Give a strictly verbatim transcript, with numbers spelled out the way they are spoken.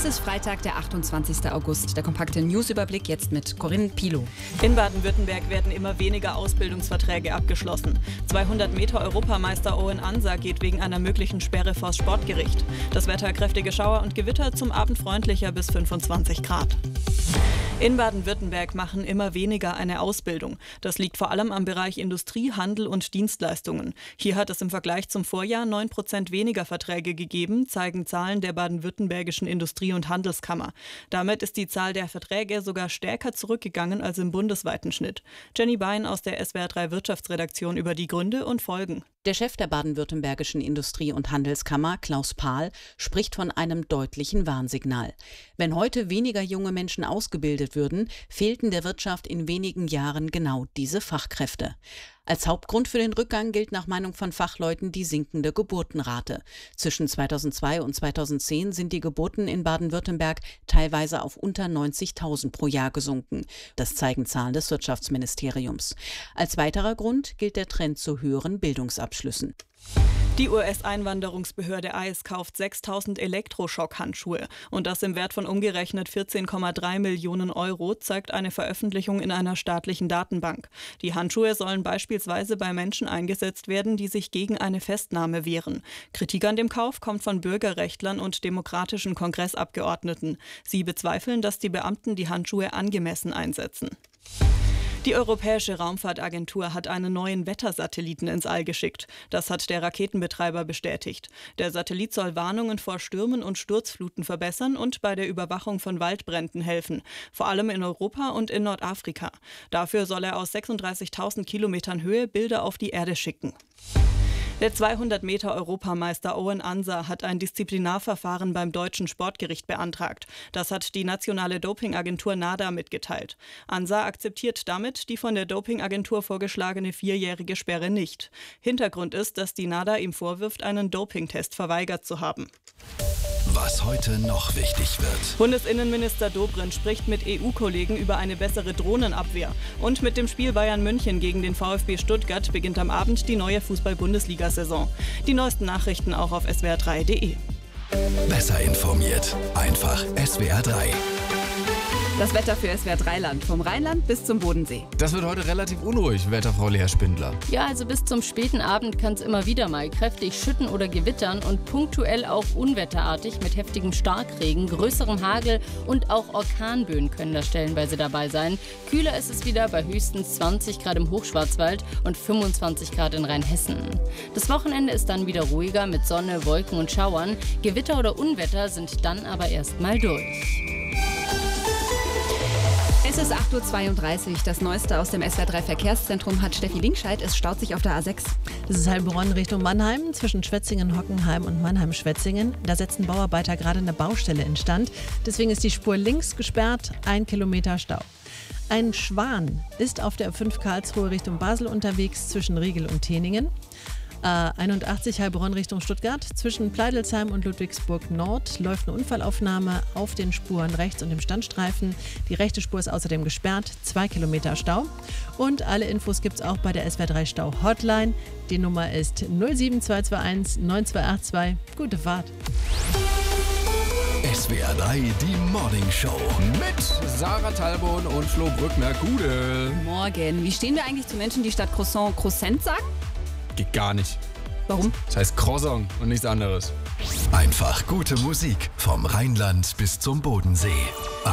Es ist Freitag, der achtundzwanzigster August. Der kompakte Newsüberblick jetzt mit Corinne Pilow. In Baden-Württemberg werden immer weniger Ausbildungsverträge abgeschlossen. zweihundert Meter Europameister Owen Ansa geht wegen einer möglichen Sperre vors Sportgericht. Das Wetter: kräftige Schauer und Gewitter, zum Abend freundlicher bis fünfundzwanzig Grad. In Baden-Württemberg machen immer weniger eine Ausbildung. Das liegt vor allem am Bereich Industrie, Handel und Dienstleistungen. Hier hat es im Vergleich zum Vorjahr neun Prozent weniger Verträge gegeben, zeigen Zahlen der baden-württembergischen Industrie- und Handelskammer. Damit ist die Zahl der Verträge sogar stärker zurückgegangen als im bundesweiten Schnitt. Jenny Bein aus der S W R drei Wirtschaftsredaktion über die Gründe und Folgen. Der Chef der baden-württembergischen Industrie- und Handelskammer, Klaus Pahl, spricht von einem deutlichen Warnsignal. Wenn heute weniger junge Menschen ausgebildet würden, fehlten der Wirtschaft in wenigen Jahren genau diese Fachkräfte. Als Hauptgrund für den Rückgang gilt nach Meinung von Fachleuten die sinkende Geburtenrate. Zwischen zweitausendzwei und zweitausendzehn sind die Geburten in Baden-Württemberg teilweise auf unter neunzigtausend pro Jahr gesunken. Das zeigen Zahlen des Wirtschaftsministeriums. Als weiterer Grund gilt der Trend zu höheren Bildungsabschlüssen. Die U S-Einwanderungsbehörde I C E kauft sechstausend Elektroschock-Handschuhe. Und das im Wert von umgerechnet vierzehn Komma drei Millionen Euro, zeigt eine Veröffentlichung in einer staatlichen Datenbank. Die Handschuhe sollen beispielsweise bei Menschen eingesetzt werden, die sich gegen eine Festnahme wehren. Kritik an dem Kauf kommt von Bürgerrechtlern und demokratischen Kongressabgeordneten. Sie bezweifeln, dass die Beamten die Handschuhe angemessen einsetzen. Die Europäische Raumfahrtagentur hat einen neuen Wettersatelliten ins All geschickt. Das hat der Raketenbetreiber bestätigt. Der Satellit soll Warnungen vor Stürmen und Sturzfluten verbessern und bei der Überwachung von Waldbränden helfen. Vor allem in Europa und in Nordafrika. Dafür soll er aus sechsunddreißigtausend Kilometern Höhe Bilder auf die Erde schicken. Der zweihundert Meter Europameister Owen Ansa hat ein Disziplinarverfahren beim deutschen Sportgericht beantragt. Das hat die nationale Dopingagentur NADA mitgeteilt. Ansa akzeptiert damit die von der Dopingagentur vorgeschlagene vierjährige Sperre nicht. Hintergrund ist, dass die NADA ihm vorwirft, einen Dopingtest verweigert zu haben. Was heute noch wichtig wird. Bundesinnenminister Dobrindt spricht mit E U-Kollegen über eine bessere Drohnenabwehr. Und mit dem Spiel Bayern München gegen den VfB Stuttgart beginnt am Abend die neue Fußball-Bundesliga-Saison. Die neuesten Nachrichten auch auf S W R drei Punkt de. Besser informiert. Einfach S W R drei. Das Wetter für S W R drei Land, vom Rheinland bis zum Bodensee. Das wird heute relativ unruhig, Wetterfrau Lea Spindler. Ja, also bis zum späten Abend kann es immer wieder mal kräftig schütten oder gewittern und punktuell auch unwetterartig mit heftigem Starkregen, größerem Hagel und auch Orkanböen können da stellenweise dabei sein. Kühler ist es wieder bei höchstens zwanzig Grad im Hochschwarzwald und fünfundzwanzig Grad in Rheinhessen. Das Wochenende ist dann wieder ruhiger mit Sonne, Wolken und Schauern. Gewitter oder Unwetter sind dann aber erst mal durch. Es ist acht Uhr zweiunddreißig. Das Neueste aus dem S W R drei Verkehrszentrum hat Steffi Linkscheid. Es staut sich auf der A sechs. Das ist Heilbronn Richtung Mannheim, zwischen Schwetzingen, Hockenheim und Mannheim-Schwetzingen. Da setzen Bauarbeiter gerade eine Baustelle instand. Deswegen ist die Spur links gesperrt, ein Kilometer Stau. Ein Schwan ist auf der A fünf Karlsruhe Richtung Basel unterwegs, zwischen Riegel und Teningen. A einundachtzig Heilbronn Richtung Stuttgart. Zwischen Pleidelsheim und Ludwigsburg Nord läuft eine Unfallaufnahme auf den Spuren rechts und im Standstreifen. Die rechte Spur ist außerdem gesperrt, zwei Kilometer Stau. Und alle Infos gibt es auch bei der S W R drei Stau Hotline. Die Nummer ist null sieben zwei zwei eins neun zwei acht zwei. Gute Fahrt. S W R drei, die Morning Show. Mit Sarah Talbot und Flo Brückner. Gute. Morgen. Wie stehen wir eigentlich zu Menschen, die statt Croissant Croissant sagen? Geht gar nicht. Warum? Das heißt Croissant und nichts anderes. Einfach gute Musik vom Rheinland bis zum Bodensee.